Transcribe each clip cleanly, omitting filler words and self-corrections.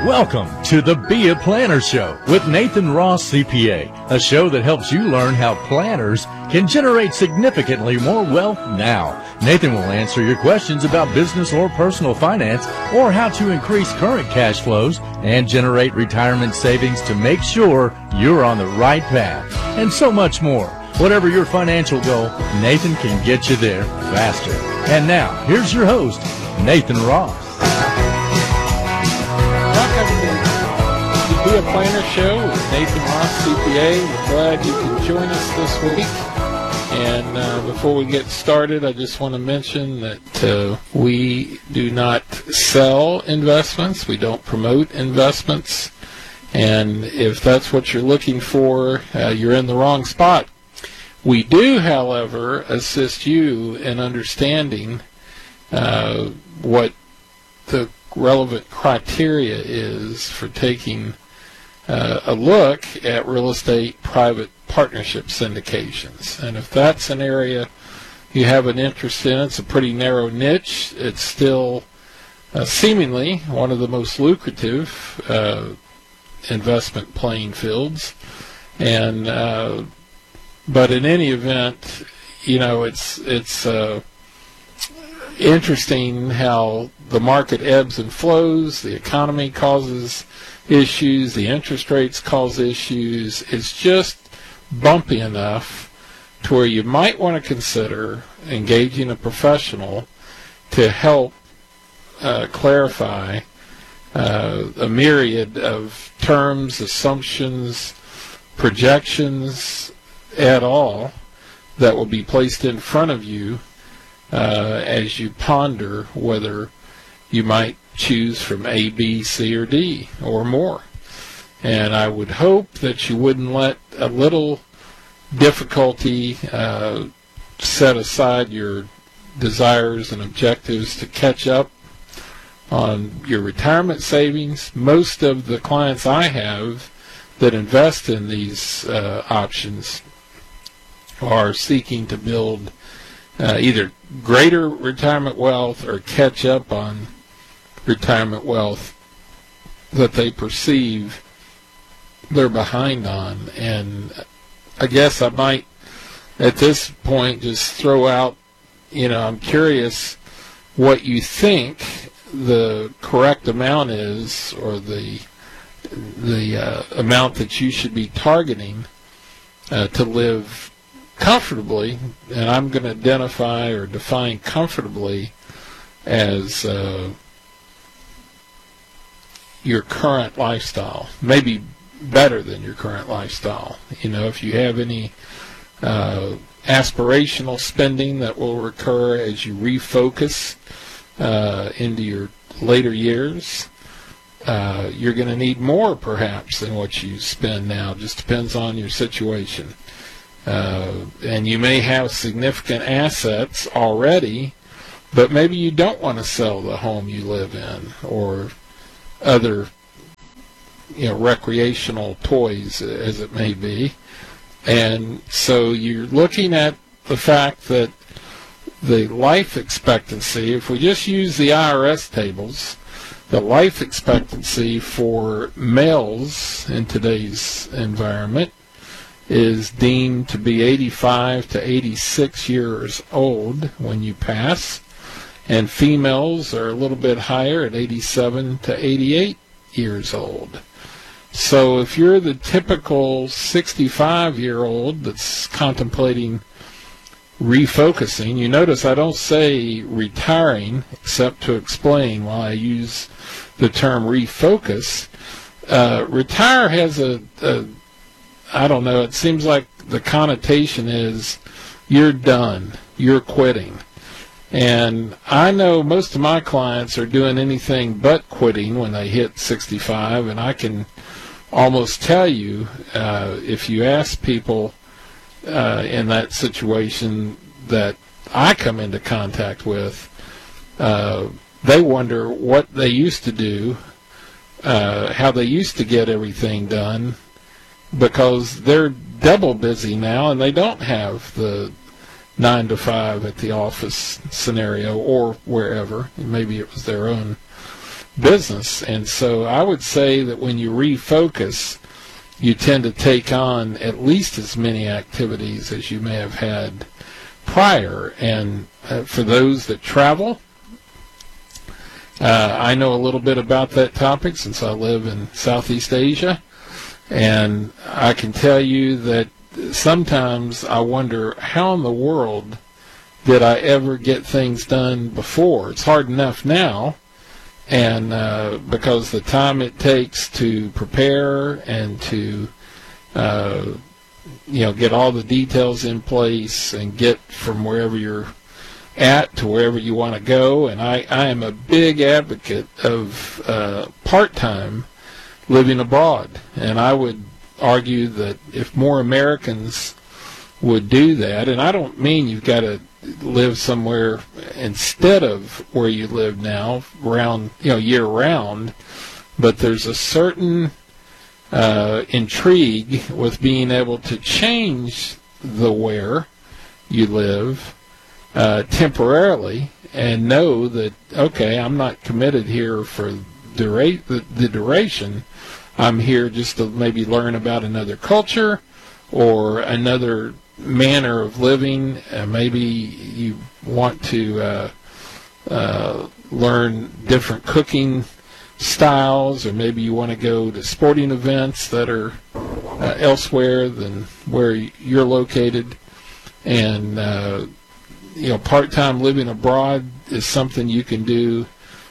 Welcome to the Be a Planner Show with Nathan Ross, CPA, a show that helps you learn how planners can generate significantly more wealth now. Nathan will answer your questions about business or personal finance, or how to increase current cash flows and generate retirement savings to make sure you're on the right path, and so much more. Whatever your financial goal, Nathan can get you there faster. And now, here's your host, Nathan Ross. Be a Planner Show with Nathan Ross, CPA. We're glad you can join us this week. And before we get started, I just want to mention that we do not sell investments. We don't promote investments. And if that's what you're looking for, you're in the wrong spot. We do, however, assist you in understanding what the relevant criteria is for taking a look at real estate private partnership syndications. And if that's an area you have an interest in, it's a pretty narrow niche. It's still seemingly one of the most lucrative investment playing fields. And but in any event, you know, it's interesting how the market ebbs and flows. The economy causes issues, the interest rates cause issues. It's just bumpy enough to where you might want to consider engaging a professional to help clarify a myriad of terms, assumptions, projections at all that will be placed in front of you as you ponder whether you might choose from A, B, C, or D, or more. And I would hope that you wouldn't let a little difficulty set aside your desires and objectives to catch up on your retirement savings. Most of the clients I have that invest in these options are seeking to build either greater retirement wealth or catch up on retirement wealth that they perceive they're behind on. And I guess I might at this point just throw out, you know, I'm curious what you think the correct amount is, or the amount that you should be targeting to live comfortably. And I'm going to identify or define comfortably as your current lifestyle, maybe better than your current lifestyle. You know, if you have any aspirational spending that will recur as you refocus into your later years, you're going to need more perhaps than what you spend now. Just depends on your situation. And you may have significant assets already, but maybe you don't want to sell the home you live in, or other, you know, recreational toys, as it may be. And so you're looking at the fact that the life expectancy, if we just use the IRS tables, the life expectancy for males in today's environment is deemed to be 85 to 86 years old when you pass, and females are a little bit higher at 87 to 88 years old. So if you're the typical 65-year-old that's contemplating refocusing, you notice I don't say retiring except to explain why I use the term refocus. Retire has I don't know, it seems like the connotation is you're done, you're quitting. And I know most of my clients are doing anything but quitting when they hit 65, and I can almost tell you, if you ask people in that situation that I come into contact with, they wonder what they used to do, how they used to get everything done, because they're double busy now and they don't have the 9 to 5 at the office scenario or wherever. Maybe it was their own business. And so I would say that when you refocus, you tend to take on at least as many activities as you may have had prior. And for those that travel, I know a little bit about that topic since I live in Southeast Asia, and I can tell you that sometimes I wonder how in the world did I ever get things done before. It's hard enough now, and because the time it takes to prepare and to get all the details in place and get from wherever you're at to wherever you want to go. And I am a big advocate of part-time living abroad, and I would argue that if more Americans would do that, and I don't mean you've got to live somewhere instead of where you live now year round, but there's a certain intrigue with being able to change the where you live temporarily and know that, okay, I'm not committed here for the duration. I'm here just to maybe learn about another culture or another manner of living. Maybe you want to learn different cooking styles, or maybe you want to go to sporting events that are elsewhere than where you're located. And part-time living abroad is something you can do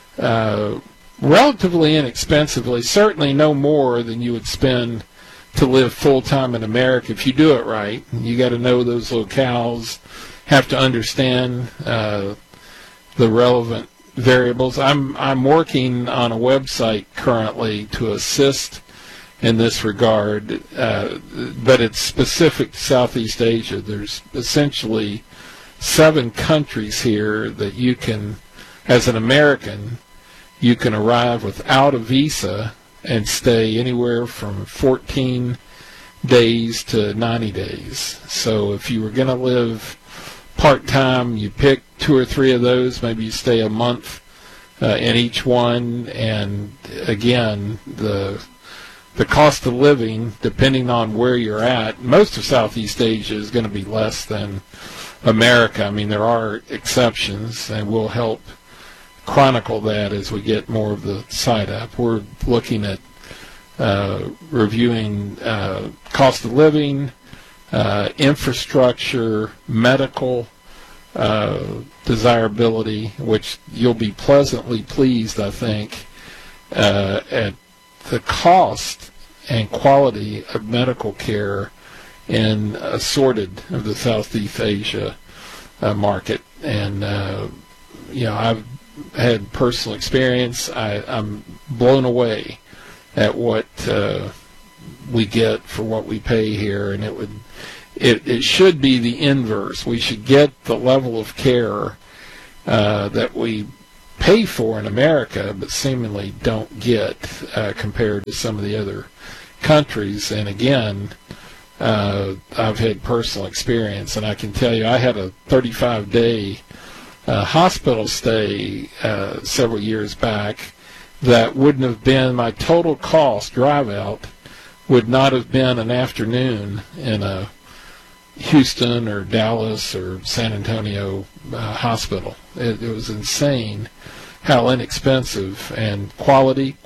relatively inexpensively, certainly no more than you would spend to live full-time in America if you do it right. You got to know those locales, have to understand the relevant variables. I'm working on a website currently to assist in this regard, but it's specific to Southeast Asia. There's essentially 7 countries here that you can, as an American, you can arrive without a visa and stay anywhere from 14 days to 90 days. So if you were going to live part-time, you pick 2 or 3 of those, maybe you stay a month in each one, and again, the cost of living, depending on where you're at, most of Southeast Asia is going to be less than America. I mean, there are exceptions, and we'll help chronicle that as we get more of the site up. We're looking at reviewing cost of living, infrastructure, medical desirability, which you'll be pleasantly pleased, I think, at the cost and quality of medical care in assorted of the Southeast Asia market. And I've had personal experience. I'm blown away at what we get for what we pay here, and it should be the inverse. We should get the level of care that we pay for in America, but seemingly don't get compared to some of the other countries. And again, I've had personal experience, and I can tell you I had a 35-day hospital stay several years back that wouldn't have been, my total cost drive out would not have been an afternoon in a Houston or Dallas or San Antonio hospital. It was insane how inexpensive and quality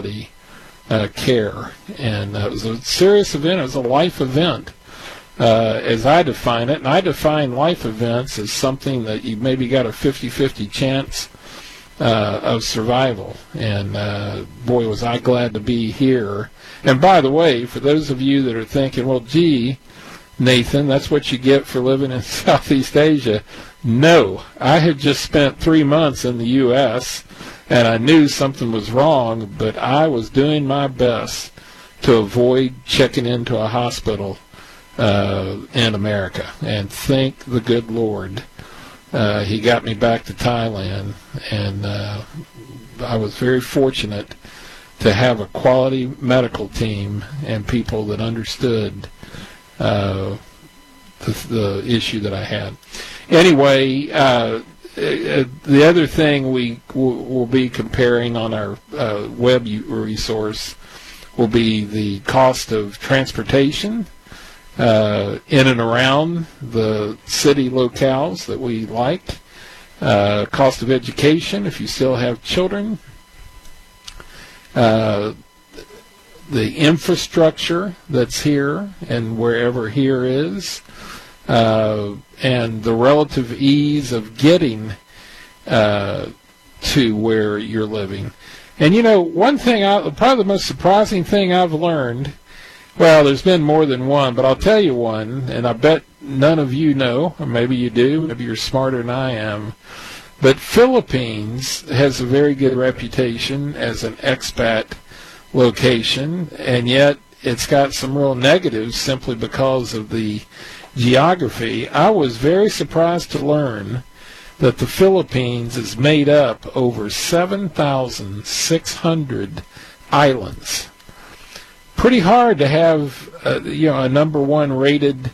care. And it was a serious event. It was a life event as I define it. And I define life events as something that you maybe got a 50-50 chance of survival. And boy, was I glad to be here. And by the way, for those of you that are thinking, well, gee, Nathan, that's what you get for living in Southeast Asia. No, I had just spent 3 months in the U.S., and I knew something was wrong, but I was doing my best to avoid checking into a hospital in America. And thank the good Lord, he got me back to Thailand, and I was very fortunate to have a quality medical team and people that understood the issue that I had. Anyway, the other thing we will be comparing on our web resource will be the cost of transportation in and around the city locales that we like, cost of education if you still have children, the infrastructure that's here and wherever here is, and the relative ease of getting to where you're living. And, one thing, probably the most surprising thing I've learned, well, there's been more than one, but I'll tell you one, and I bet none of you know, or maybe you do, maybe you're smarter than I am, but Philippines has a very good reputation as an expat location, and yet it's got some real negatives simply because of the geography. I was very surprised to learn that the Philippines is made up over 7,600 islands. Pretty hard to have a number one rated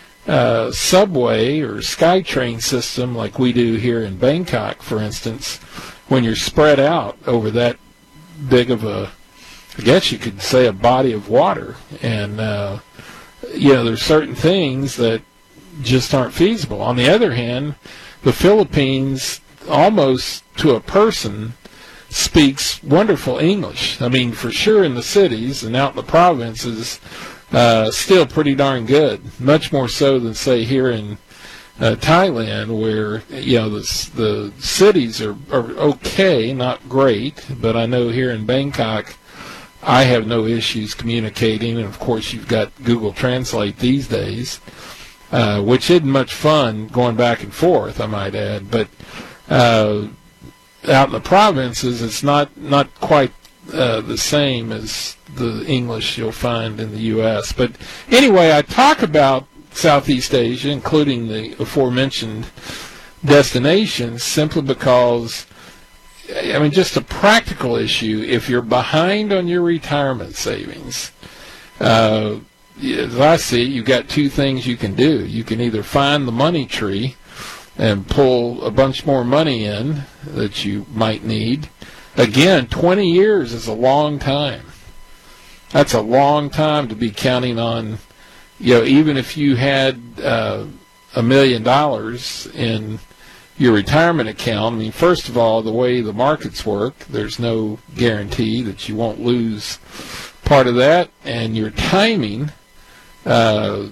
subway or SkyTrain system like we do here in Bangkok, for instance, when you're spread out over that big of a, I guess you could say, a body of water. And there's certain things that just aren't feasible. On the other hand, the Philippines, almost to a person, speaks wonderful English. I mean, for sure in the cities and out in the provinces, still pretty darn good. Much more so than, say, here in Thailand, where the cities are okay, not great. But I know here in Bangkok, I have no issues communicating, and of course you've got Google Translate these days, which isn't much fun going back and forth, I might add. But out in the provinces, it's not quite the same as the English you'll find in the U.S. But anyway, I talk about Southeast Asia, including the aforementioned destinations, simply because, I mean, just a practical issue. If you're behind on your retirement savings, as I see it, you've got two things you can do. You can either find the money tree and pull a bunch more money in that you might need. Again, 20 years is a long time. That's a long time to be counting on, even if you had $1 million in your retirement account. I mean, first of all, the way the markets work, there's no guarantee that you won't lose part of that, and your timing, the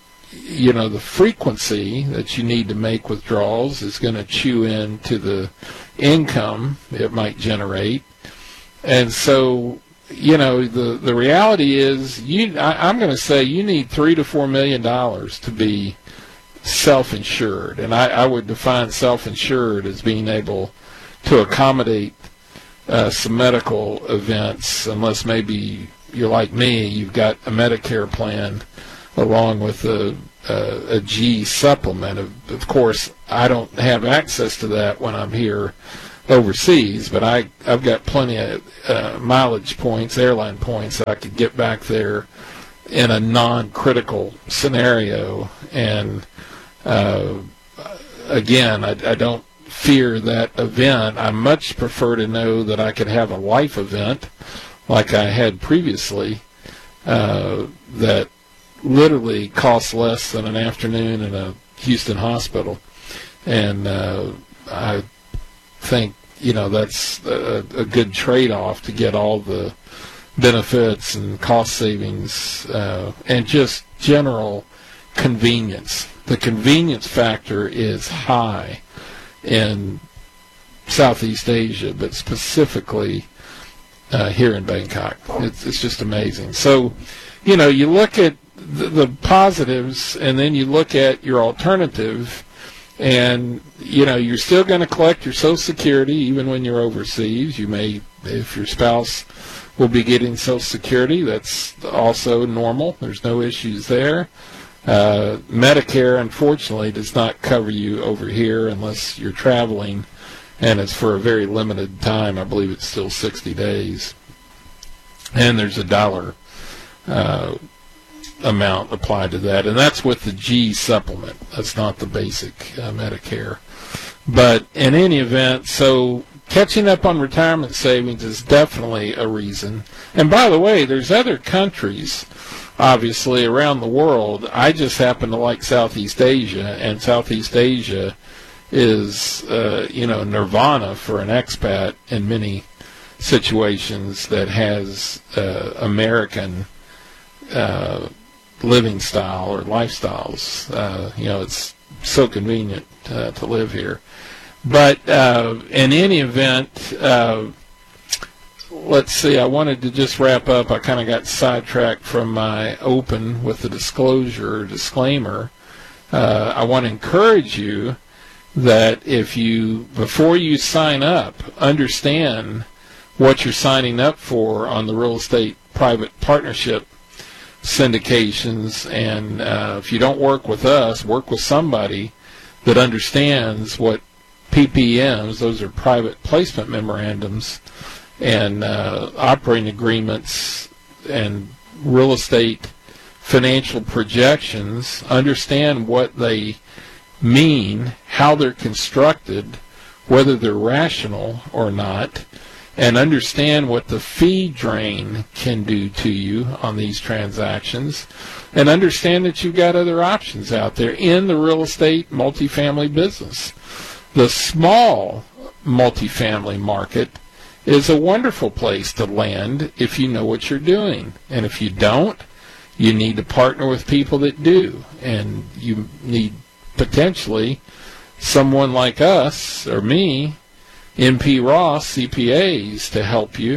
frequency that you need to make withdrawals is going to chew into the income it might generate. And so, the reality is, I'm going to say you need $3 to $4 million to be self-insured, and I would define self-insured as being able to accommodate some medical events, unless maybe you're like me, you've got a Medicare plan along with a G supplement. Of course, I don't have access to that when I'm here overseas, but I've got plenty of mileage points, airline points, that I could get back there in a non-critical scenario. And again, I don't fear that event. I much prefer to know that I could have a life event like I had previously that literally costs less than an afternoon in a Houston hospital. And I think, that's a good trade-off to get all the benefits and cost savings and just general convenience. The convenience factor is high in Southeast Asia, but specifically here in Bangkok. It's just amazing. So, you look at the positives, and then you look at your alternative, and you're still going to collect your Social Security even when you're overseas. You may, if your spouse will be getting Social Security, that's also normal. There's no issues there. Medicare, unfortunately, does not cover you over here unless you're traveling, and it's for a very limited time. I believe it's still 60 days. And there's a dollar amount applied to that, and that's with the G supplement. That's not the basic Medicare. But in any event, so catching up on retirement savings is definitely a reason. And by the way, there's other countries, obviously, around the world. I just happen to like Southeast Asia, and Southeast Asia is, nirvana for an expat in many situations that has American living style or lifestyles. It's so convenient to live here. But in any event, let's see, I wanted to just wrap up. I kind of got sidetracked from my open with the disclaimer. I want to encourage you that before you sign up, understand what you're signing up for on the real estate private partnership syndications. And if you don't work with us, work with somebody that understands what PPMs, those are private placement memorandums, and operating agreements and real estate financial projections. Understand what they mean, how they're constructed, whether they're rational or not, and understand what the fee drain can do to you on these transactions, and understand that you've got other options out there in the real estate multifamily business. The small multifamily market is a wonderful place to land if you know what you're doing. And if you don't, you need to partner with people that do. And you need potentially someone like us or me, MP Ross CPAs, to help you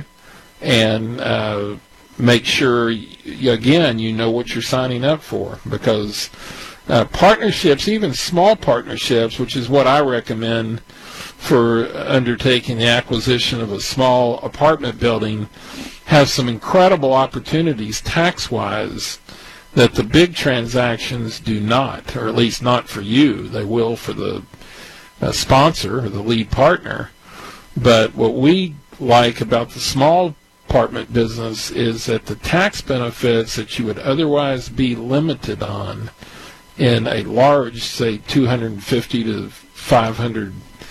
and make sure, again, you know what you're signing up for. Because partnerships, even small partnerships, which is what I recommend for undertaking the acquisition of a small apartment building, have some incredible opportunities tax-wise that the big transactions do not, or at least not for you. They will for the sponsor or the lead partner. But what we like about the small apartment business is that the tax benefits that you would otherwise be limited on in a large, say, 250 to 500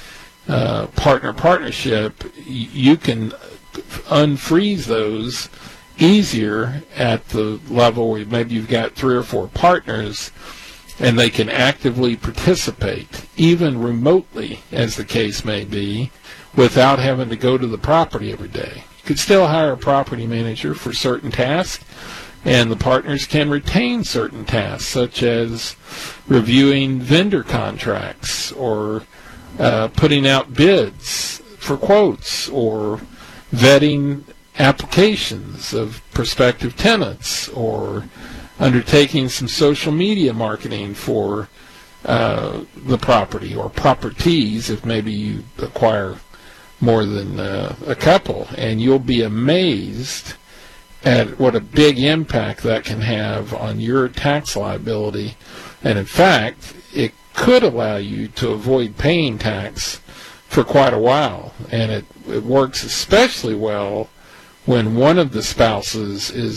partnership, you can unfreeze those easier at the level where maybe you've got 3 or 4 partners and they can actively participate, even remotely, as the case may be, without having to go to the property every day. You could still hire a property manager for certain tasks, and the partners can retain certain tasks, such as reviewing vendor contracts or putting out bids for quotes or vetting applications of prospective tenants or undertaking some social media marketing for the property or properties if maybe you acquire more than a couple. And you'll be amazed at what a big impact that can have on your tax liability. And in fact, it could allow you to avoid paying tax for quite a while. And it works especially well when one of the spouses is